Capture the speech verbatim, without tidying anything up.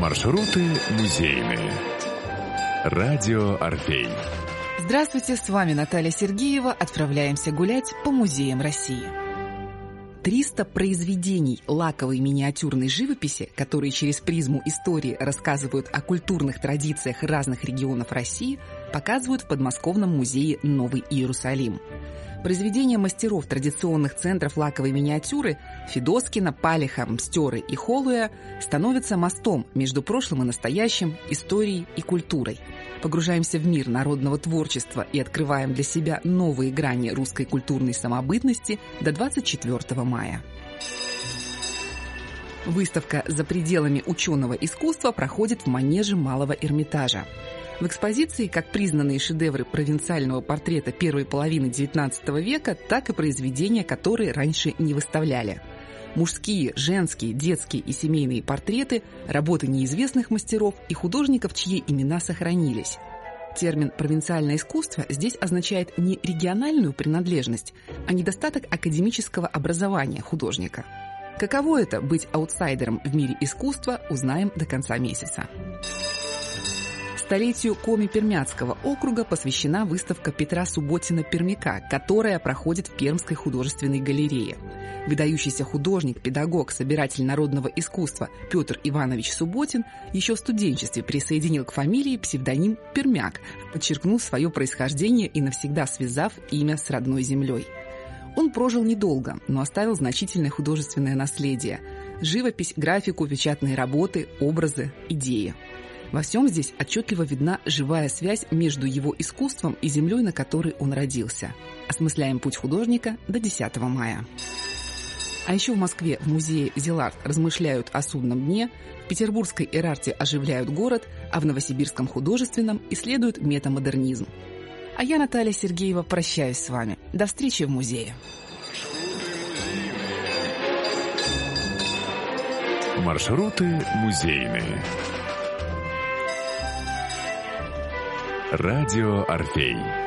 Маршруты музейные. Радио «Орфей». Здравствуйте, с вами Наталья Сергеева. Отправляемся гулять по музеям России. триста произведений лаковой миниатюрной живописи, которые через призму истории рассказывают о культурных традициях разных регионов России, показывают в подмосковном музее «Новый Иерусалим». Произведения мастеров традиционных центров лаковой миниатюры Федоскина, Палиха, Мстёры и Холуя становятся мостом между прошлым и настоящим, историей и культурой. Погружаемся в мир народного творчества и открываем для себя новые грани русской культурной самобытности до двадцать четвёртого мая. Выставка «За пределами ученого искусства» проходит в манеже Малого Эрмитажа. В экспозиции как признанные шедевры провинциального портрета первой половины девятнадцатого века, так и произведения, которые раньше не выставляли. Мужские, женские, детские и семейные портреты, работы неизвестных мастеров и художников, чьи имена сохранились. Термин «провинциальное искусство» здесь означает не региональную принадлежность, а недостаток академического образования художника. Каково это – быть аутсайдером в мире искусства, узнаем до конца месяца. Столетию Коми-Пермяцкого округа посвящена выставка Петра Субботина-Пермяка, которая проходит в Пермской художественной галерее. Выдающийся художник, педагог, собиратель народного искусства Петр Иванович Субботин еще в студенчестве присоединил к фамилии псевдоним Пермяк, подчеркнув свое происхождение и навсегда связав имя с родной землей. Он прожил недолго, но оставил значительное художественное наследие – живопись, графику, печатные работы, образы, идеи. Во всем здесь отчетливо видна живая связь между его искусством и землей, на которой он родился. Осмысляем путь художника до десятого мая. А еще в Москве в музее Зиларт размышляют о судном дне, в петербургской Эрарте оживляют город, а в новосибирском художественном исследуют метамодернизм. А я, Наталья Сергеева, прощаюсь с вами. До встречи в музее. Маршруты музейные. Радио «Орфей».